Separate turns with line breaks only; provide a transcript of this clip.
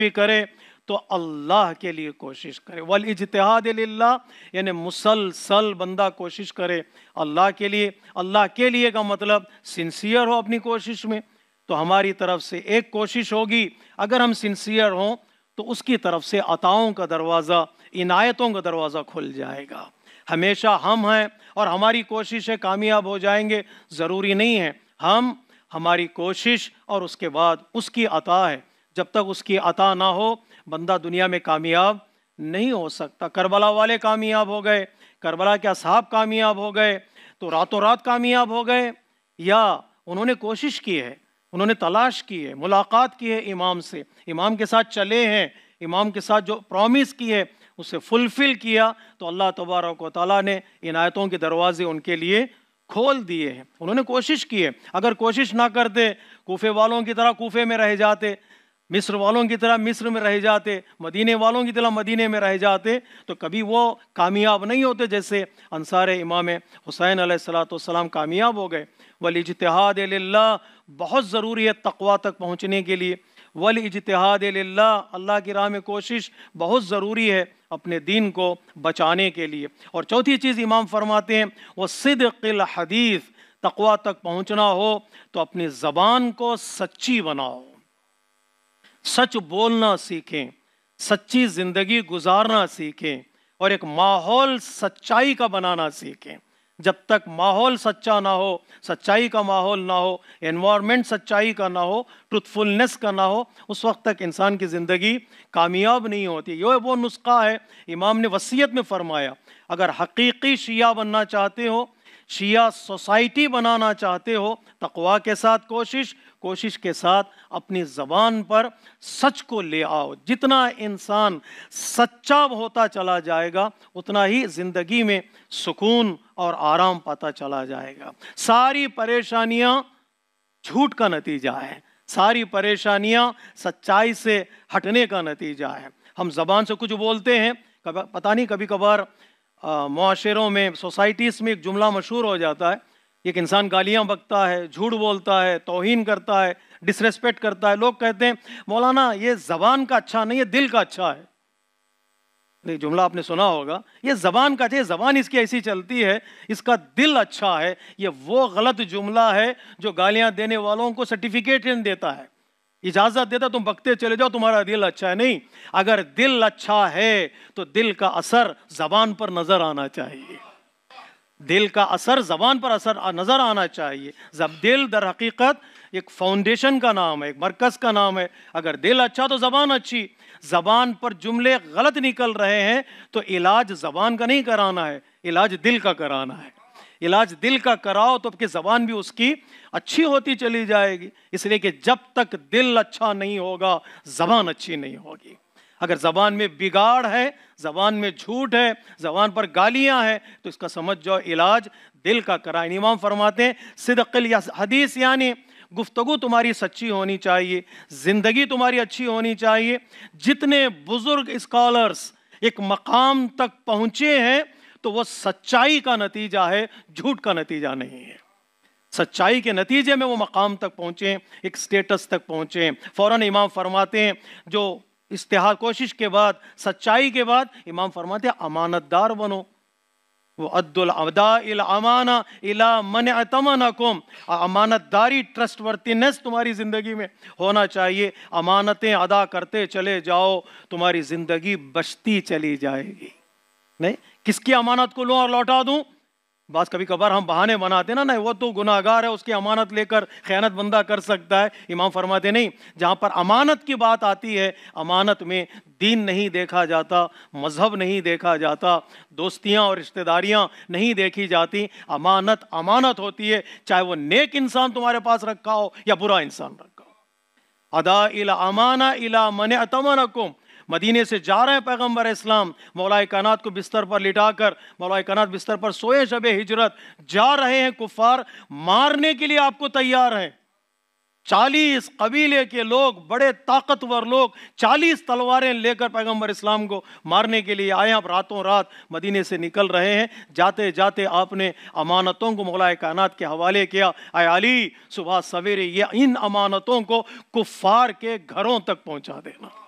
بھی کرے تو اللہ کے لیے کوشش کرے. والاجتہاد للہ یعنی مسلسل بندہ کوشش کرے اللہ کے لیے. اللہ کے لیے کا مطلب سنسیئر ہو اپنی کوشش میں. تو ہماری طرف سے ایک کوشش ہوگی، اگر ہم سنسیئر ہوں تو اس کی طرف سے عطاؤں کا دروازہ، عنایتوں کا دروازہ کھل جائے گا. ہمیشہ ہم ہیں اور ہماری کوشش ہے کامیاب ہو جائیں گے، ضروری نہیں ہے. ہماری کوشش اور اس کے بعد اس کی عطا ہے. جب تک اس کی عطا نہ ہو بندہ دنیا میں کامیاب نہیں ہو سکتا. کربلا والے کامیاب ہو گئے، کربلا کے اصحاب کامیاب ہو گئے تو راتوں رات کامیاب ہو گئے، یا انہوں نے کوشش کی ہے، انہوں نے تلاش کی ہے، ملاقات کی ہے امام سے، امام کے ساتھ چلے ہیں، امام کے ساتھ جو پرومس کی ہے اسے فلفل کیا، تو اللہ تبارک و تعالیٰ نے عنایتوں کے دروازے ان کے لیے کھول دیے ہیں. انہوں نے کوشش کی ہے. اگر کوشش نہ کرتے، کوفے والوں کی طرح کوفے میں رہ جاتے، مصر والوں کی طرح مصر میں رہ جاتے، مدینے والوں کی طرح مدینے میں رہ جاتے، تو کبھی وہ کامیاب نہیں ہوتے جیسے انصار امام حسین علیہ السلام کامیاب ہو گئے. والاجتہاد للہ بہت ضروری ہے تقویٰ تک پہنچنے کے لیے. والاجتہاد للہ اللہ کی راہ میں کوشش بہت ضروری ہے اپنے دین کو بچانے کے لیے. اور چوتھی چیز امام فرماتے ہیں وہ صدق الحدیث. تقویٰ تک پہنچنا ہو تو اپنی زبان کو سچی بناؤ، سچ بولنا سیکھیں، سچی زندگی گزارنا سیکھیں، اور ایک ماحول سچائی کا بنانا سیکھیں. جب تک ماحول سچا نہ ہو، سچائی کا ماحول نہ ہو، انوائرمنٹ سچائی کا نہ ہو، ٹروتھفلنس کا نہ ہو، اس وقت تک انسان کی زندگی کامیاب نہیں ہوتی. یہ وہ نسخہ ہے امام نے وصیت میں فرمایا. اگر حقیقی شیعہ بننا چاہتے ہو، شیعہ سوسائٹی بنانا چاہتے ہو، تقویٰ کے ساتھ کوشش کے ساتھ اپنی زبان پر سچ کو لے آؤ. جتنا انسان سچا ہوتا چلا جائے گا اتنا ہی زندگی میں سکون اور آرام پاتا چلا جائے گا. ساری پریشانیاں جھوٹ کا نتیجہ ہے، ساری پریشانیاں سچائی سے ہٹنے کا نتیجہ ہے. ہم زبان سے کچھ بولتے ہیں، پتہ نہیں کبھی کبھار معاشروں میں، سوسائٹیز میں ایک جملہ مشہور ہو جاتا ہے، ایک انسان گالیاں بکتا ہے، جھوٹ بولتا ہے، توہین کرتا ہے، ڈس ریسپیکٹ کرتا ہے. لوگ کہتے ہیں مولانا یہ زبان کا اچھا نہیں ہے، دل کا اچھا ہے. یہ جملہ آپ نے سنا ہوگا، یہ زبان کا اچھا، زبان اس کی ایسی چلتی ہے، اس کا دل اچھا ہے. یہ وہ غلط جملہ ہے جو گالیاں دینے والوں کو سرٹیفکیٹ دیتا ہے، اجازت دیتا تم بکتے چلے جاؤ، تمہارا دل اچھا ہے. نہیں، اگر دل اچھا ہے تو دل کا اثر زبان پر نظر آنا چاہیے، دل کا اثر زبان پر نظر آنا چاہیے. دل در حقیقت ایک فاؤنڈیشن کا نام ہے، ایک مرکز کا نام ہے. اگر دل اچھا تو زبان اچھی. زبان پر جملے غلط نکل رہے ہیں تو علاج زبان کا نہیں کرانا ہے، علاج دل کا کرانا ہے. علاج دل کا کراؤ تو کہ زبان بھی اس کی اچھی ہوتی چلی جائے گی. اس لیے کہ جب تک دل اچھا نہیں ہوگا زبان اچھی نہیں ہوگی. اگر زبان میں بگاڑ ہے، زبان میں جھوٹ ہے، زبان پر گالیاں ہیں، تو اس کا سمجھ جاؤ علاج دل کا کرائیں. امام فرماتے ہیں صدق الحدیث یعنی گفتگو تمہاری سچی ہونی چاہیے، زندگی تمہاری اچھی ہونی چاہیے. جتنے بزرگ اسکالرز ایک مقام تک پہنچے ہیں تو وہ سچائی کا نتیجہ ہے، جھوٹ کا نتیجہ نہیں ہے. سچائی کے نتیجے میں وہ مقام تک پہنچے ہیں، ایک سٹیٹس تک پہنچے ہیں. فوراً امام فرماتے ہیں جو استحاد کوشش کے بعد، سچائی کے بعد، امام فرماتے ہیں امانت دار بنو. وَأَدُّوا الْأَمَانَةَ إِلَى الْأَمَانَةِ إِلَى مَنْ اعْتَمَنَكُمْ. امانت داری، ٹرسٹ ورتھینس تمہاری زندگی میں ہونا چاہیے. امانتیں ادا کرتے چلے جاؤ، تمہاری زندگی بچتی چلی جائے گی. نہیں کس کی امانت کو لوں اور لوٹا دوں؟ بعض کبھی کبھار ہم بہانے بناتے نا، نہیں وہ تو گناہگار ہے، اس کی امانت لے کر خیانت بندہ کر سکتا ہے. امام فرماتے نہیں، جہاں پر امانت کی بات آتی ہے، امانت میں دین نہیں دیکھا جاتا، مذہب نہیں دیکھا جاتا، دوستیاں اور رشتہ داریاں نہیں دیکھی جاتی. امانت امانت ہوتی ہے، چاہے وہ نیک انسان تمہارے پاس رکھا ہو یا برا انسان رکھا ہو. ادا الامانہ الی من اتمنکم. مدینے سے جا رہے ہیں پیغمبر اسلام، مولا کائنات کو بستر پر لٹا کر، مولا کائنات بستر پر سوئے شب ہجرت، جا رہے ہیں، کفار مارنے کے لیے آپ کو تیار ہیں. 40 قبیلے کے لوگ، بڑے طاقتور لوگ، 40 تلواریں لے کر پیغمبر اسلام کو مارنے کے لیے آئے. آپ راتوں رات مدینے سے نکل رہے ہیں. جاتے جاتے آپ نے امانتوں کو مولا کائنات کے حوالے کیا. اے علی، صبح سویرے یہ ان امانتوں کو کفار کے گھروں تک پہنچا دینا.